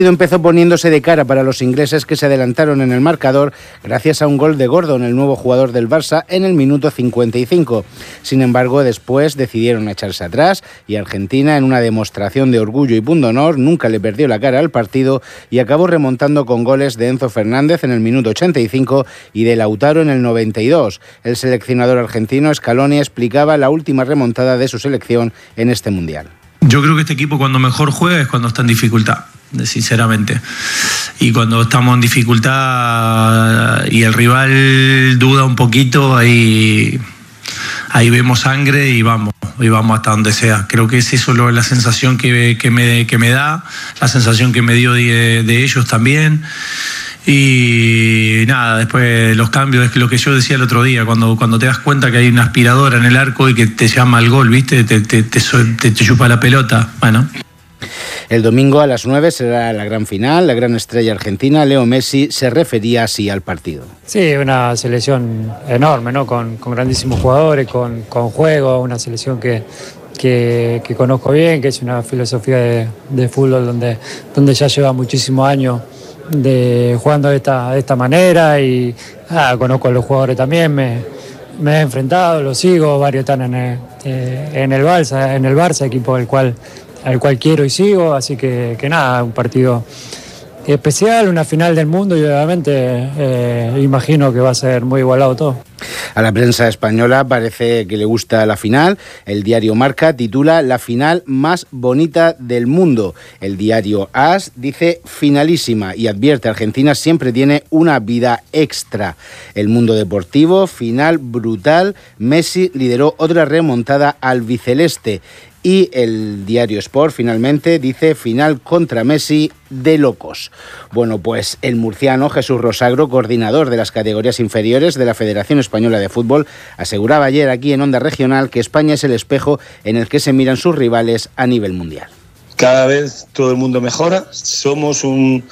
Empezó poniéndose de cara para los ingleses, que se adelantaron en el marcador gracias a un gol de Gordon, el nuevo jugador del Barça, en el minuto 55. Sin embargo, después decidieron echarse atrás y Argentina, en una demostración de orgullo y pundonor, nunca le perdió la cara al partido y acabó remontando con goles de Enzo Fernández en el minuto 85 y de Lautaro en el 92. El seleccionador argentino Scaloni explicaba la última remontada de su selección en este Mundial. Yo creo que este equipo cuando mejor juega es cuando está en dificultad, sinceramente. Y cuando estamos en dificultad y el rival duda un poquito, ahí vemos sangre y vamos hasta donde sea. Creo que es eso la sensación que me da, la sensación que me dio de ellos también. Y nada, después los cambios, es lo que yo decía el otro día, cuando te das cuenta que hay una aspiradora en el arco y que te llama al gol, ¿viste? Te chupa la pelota, bueno. El domingo a las 9 será la gran final, la gran estrella argentina, Leo Messi, se refería así al partido. Sí, una selección enorme, ¿no? Con grandísimos jugadores, con juego, una selección que conozco bien, que es una filosofía de fútbol donde ya lleva muchísimos años jugando de esta manera y conozco a los jugadores también, me he enfrentado, los sigo, varios están en el Barça, equipo al cual quiero y sigo, así que nada, un partido especial, una final del mundo y obviamente imagino que va a ser muy igualado todo. A la prensa española parece que le gusta la final. El diario Marca titula "La final más bonita del mundo". El diario AS dice "finalísima" y advierte: Argentina siempre tiene una vida extra. El Mundo Deportivo: final brutal, Messi lideró otra remontada albiceleste. Y el diario Sport finalmente dice "final contra Messi de locos". Bueno, pues el murciano Jesús Rosagro, coordinador de las categorías inferiores de la Federación Española de Fútbol, aseguraba ayer aquí en Onda Regional que España es el espejo en el que se miran sus rivales a nivel mundial. Cada vez todo el mundo mejora, somos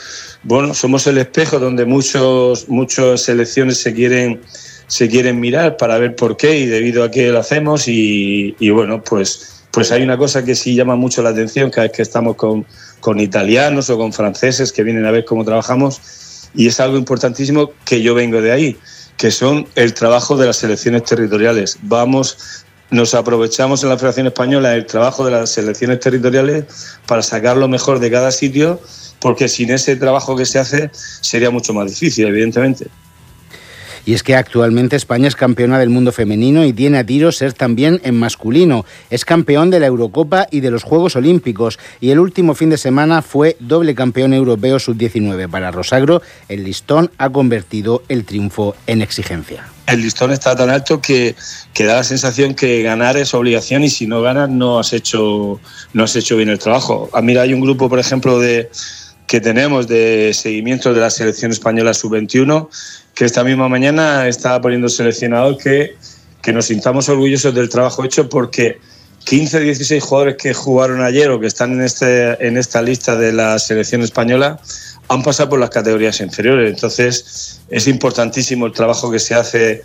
el espejo donde muchas selecciones se quieren mirar para ver por qué y debido a qué lo hacemos y bueno, pues hay una cosa que sí llama mucho la atención cada vez que estamos con italianos o con franceses que vienen a ver cómo trabajamos, y es algo importantísimo que yo vengo de ahí, que son el trabajo de las selecciones territoriales. Nos aprovechamos en la Federación Española el trabajo de las selecciones territoriales para sacar lo mejor de cada sitio, porque sin ese trabajo que se hace sería mucho más difícil, evidentemente. Y es que actualmente España es campeona del mundo femenino y tiene a tiro ser también en masculino. Es campeón de la Eurocopa y de los Juegos Olímpicos y el último fin de semana fue doble campeón europeo sub-19. Para Rosagro, el listón ha convertido el triunfo en exigencia. El listón está tan alto que da la sensación que ganar es obligación y si no ganas no has hecho bien el trabajo. Mira, hay un grupo, por ejemplo, que tenemos de seguimiento de la selección española sub-21, que esta misma mañana estaba poniendo el seleccionador que nos sintamos orgullosos del trabajo hecho, porque 15, 16 jugadores que jugaron ayer o que están en esta lista de la selección española han pasado por las categorías inferiores. Entonces es importantísimo el trabajo que se hace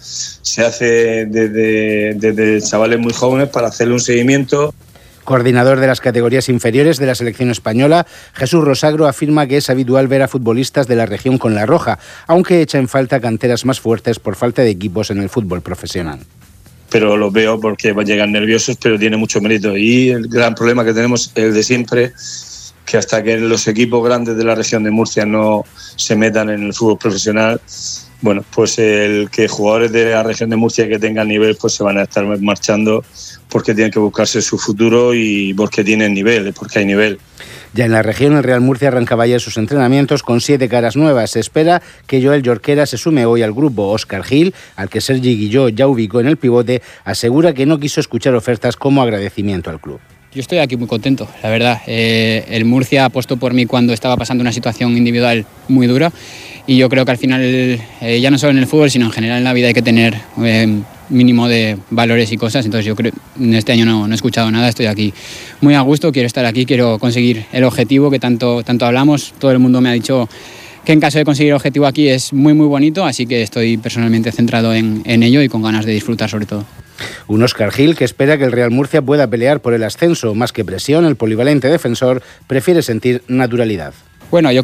desde chavales muy jóvenes para hacerle un seguimiento. Coordinador de las categorías inferiores de la selección española, Jesús Rosagro afirma que es habitual ver a futbolistas de la región con la roja, aunque echa en falta canteras más fuertes por falta de equipos en el fútbol profesional. Pero los veo porque llegan nerviosos, pero tiene mucho mérito. Y el gran problema que tenemos es el de siempre, que hasta que los equipos grandes de la región de Murcia no se metan en el fútbol profesional, bueno, pues el que jugadores de la región de Murcia que tengan nivel pues se van a estar marchando porque tienen que buscarse su futuro y porque tienen nivel, porque hay nivel. Ya en la región, el Real Murcia arrancaba ayer sus entrenamientos con 7 caras nuevas. Se espera que Joel Jorquera se sume hoy al grupo. Óscar Gil, al que Sergi Guilló ya ubicó en el pivote, asegura que no quiso escuchar ofertas como agradecimiento al club. Yo estoy aquí muy contento, la verdad. El Murcia apostó por mí cuando estaba pasando una situación individual muy dura y yo creo que al final, ya no solo en el fútbol, sino en general en la vida hay que tener mínimo de valores y cosas. Entonces yo creo en este año no he escuchado nada, estoy aquí muy a gusto, quiero estar aquí, quiero conseguir el objetivo que tanto hablamos. Todo el mundo me ha dicho que en caso de conseguir el objetivo aquí es muy muy bonito, así que estoy personalmente centrado en ello y con ganas de disfrutar sobre todo. Un Óscar Gil que espera que el Real Murcia pueda pelear por el ascenso. Más que presión, el polivalente defensor prefiere sentir naturalidad. Bueno, yo